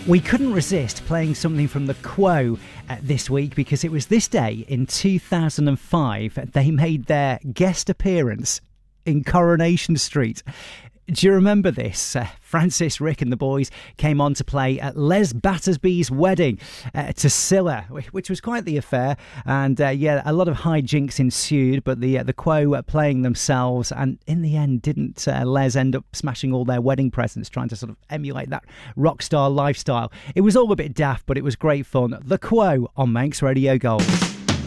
We couldn't resist playing something from the Quo this week because it was this day in 2005 they made their guest appearance in Coronation Street. Do you remember this? Francis, Rick and the boys came on to play at Les Battersby's wedding to Scylla, which was quite the affair. And a lot of hijinks ensued, but the Quo playing themselves, and in the end, didn't Les end up smashing all their wedding presents, trying to sort of emulate that rock star lifestyle? It was all a bit daft, but it was great fun. The Quo on Manx Radio Gold.